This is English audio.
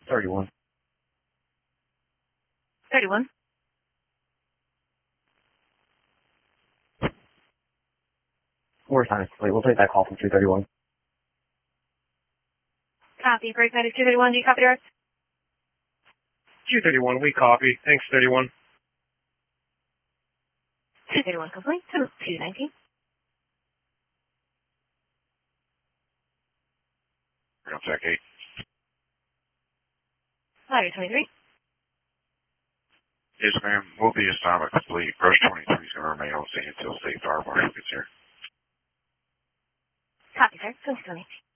31. 31. We're assigned to sleep. We'll take that call from 231. Copy. Break medic 231. Do you copy direct? 231, we copy. Thanks, 31. 231 complete. 219. Contact 8. Ladder 23. Yes, ma'am. Will be assignment complete. Brush 23 is going to remain on scene until State Fire Marshal gets here. Copy, sir. 2020.